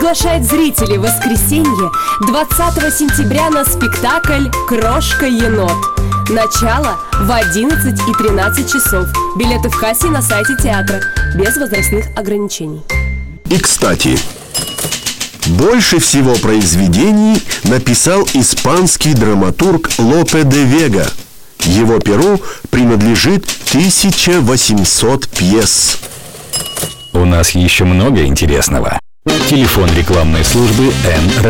Приглашает зрителей в воскресенье 20 сентября на спектакль «Крошка-енот». Начало в 11 и 13 часов. Билеты в кассе на сайте театра. Без возрастных ограничений. И, кстати, больше всего произведений написал испанский драматург Лопе де Вега. Его перу принадлежит 1800 пьес. У нас еще много интересного. Телефон рекламной службы Н.